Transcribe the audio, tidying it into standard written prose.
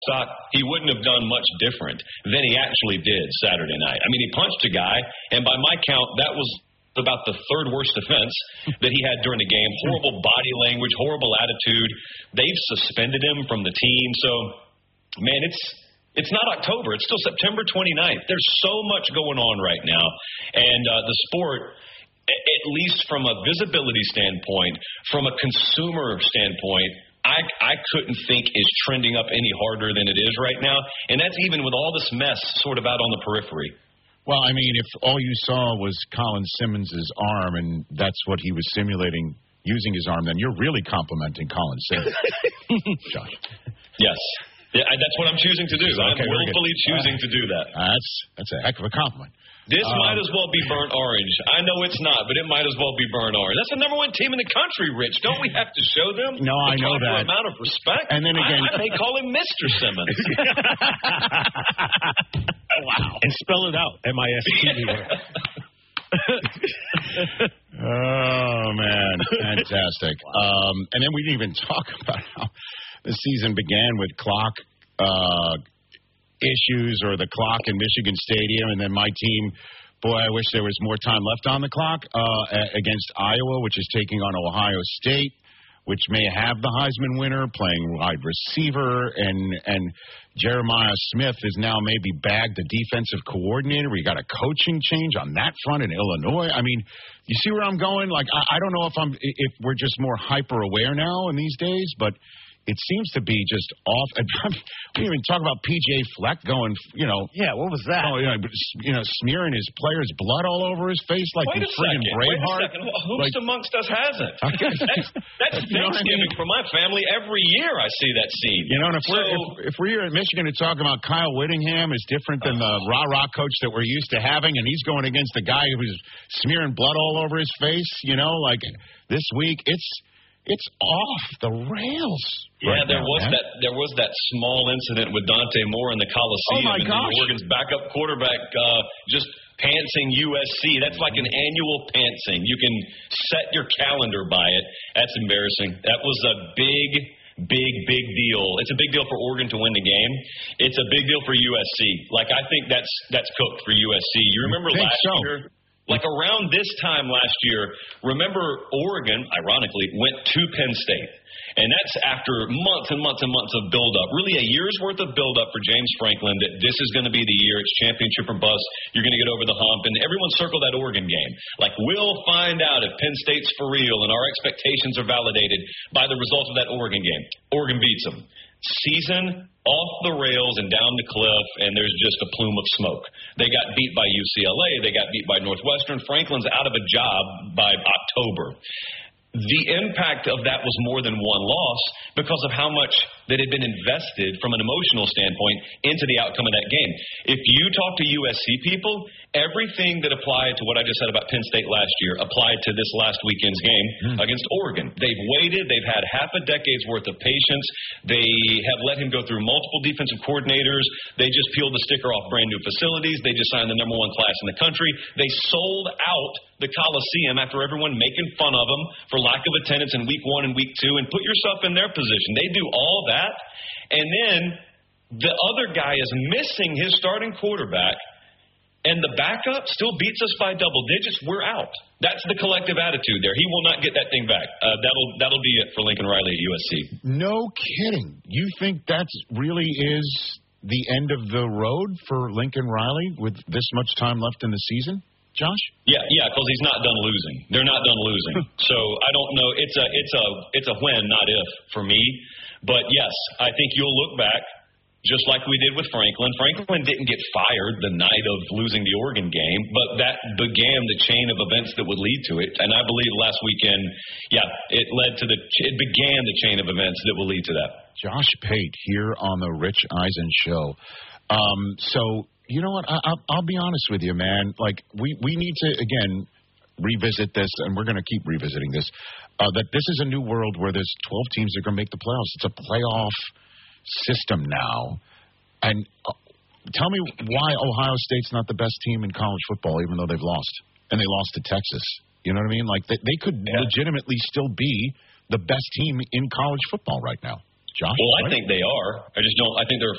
stock, he wouldn't have done much different than he actually did Saturday night. I mean, he punched a guy, and by my count, that was about the third worst offense that he had during the game. Horrible body language, horrible attitude. They've suspended him from the team. So, man, it's not October. It's still September 29th. There's so much going on right now. And the sport, at least from a visibility standpoint, from a consumer standpoint, I couldn't think is trending up any harder than it is right now. And that's even with all this mess sort of out on the periphery. Well, I mean, if all you saw was Colin Simmons' arm and that's what he was simulating using his arm, then you're really complimenting Colin Simmons. Josh. Yes. Yeah, that's what I'm choosing to do. Okay, I'm willfully choosing to do that. That's a heck of a compliment. This might as well be burnt orange. I know it's not, but it might as well be burnt orange. That's the number one team in the country, Rich. Don't we have to show them No, I know that. amount of respect? And then again, I may call him Mr. Simmons. Wow. And spell it out. M-I-S-T-E. Oh, man. Fantastic. And then we didn't even talk about how the season began with clock issues or the clock in Michigan Stadium. And then my team, boy, I wish there was more time left on the clock against Iowa, which is taking on Ohio State, which may have the Heisman winner playing wide receiver. And Jeremiah Smith is now maybe bagged the defensive coordinator. We got a coaching change on that front in Illinois. I mean, you see where I'm going? Like, I don't know if we're just more hyper aware now in these days, but it seems to be just off. We didn't even talk about P.J. Fleck going, Yeah, what was that? Oh, smearing his players' blood all over his face like Wait the friggin' Braveheart. Wait a second. Who's amongst us hasn't? That's You know what I Thanksgiving mean? for my family. Every year I see that scene. And if we're here at Michigan and talking about Kyle Whittingham is different than the rah-rah coach that we're used to having, and he's going against the guy who's smearing blood all over his face, like this week, it's off the rails. Yeah, there was that small incident with Dante Moore in the Coliseum. Oh my gosh! And Oregon's backup quarterback just pantsing USC. That's like an annual pantsing. You can set your calendar by it. That's embarrassing. That was a big deal. It's a big deal for Oregon to win the game. It's a big deal for USC. Like, I think that's cooked for USC. You remember last year? Like around this time last year, remember Oregon, ironically, went to Penn State. And that's after months and months and months of buildup, really a year's worth of buildup for James Franklin that this is going to be the year. It's championship or bust. You're going to get over the hump. And everyone circled that Oregon game. Like, we'll find out if Penn State's for real and our expectations are validated by the results of that Oregon game. Oregon beats them. Season off the rails and down the cliff, and there's just a plume of smoke. They got beat by UCLA. They got beat by Northwestern. Franklin's out of a job by October. The impact of that was more than one loss because of how much that had been invested from an emotional standpoint into the outcome of that game. If you talk to USC people, everything that applied to what I just said about Penn State last year applied to this last weekend's game against Oregon. They've waited. They've had half a decade's worth of patience. They have let him go through multiple defensive coordinators. They just peeled the sticker off brand new facilities. They just signed the #1 class in the country. They sold out the Coliseum after everyone making fun of them for lack of attendance in week 1 and week 2, and put yourself in their position. They do all that, and then the other guy is missing his starting quarterback, and the backup still beats us by double digits. We're out. That's the collective attitude there. He will not get that thing back. That'll be it for Lincoln Riley at USC. No kidding. You think that really is the end of the road for Lincoln Riley with this much time left in the season? Josh? Yeah, because he's not done losing. They're not done losing. So I don't know. It's a when, not if, for me. But yes, I think you'll look back just like we did with Franklin. Franklin didn't get fired the night of losing the Oregon game, but that began the chain of events that would lead to it. And I believe last weekend, it began the chain of events that will lead to that. Josh Pate here on the Rich Eisen Show. So, you know what? I'll be honest with you, man. Like, we need to, again, revisit this, and we're going to keep revisiting this, that this is a new world where there's 12 teams that are going to make the playoffs. It's a playoff system now. And tell me why Ohio State's not the best team in college football, even though they've lost. And they lost to Texas. You know what I mean? Like, they could legitimately still be the best team in college football right now. Josh? Well, I think they are. I think they're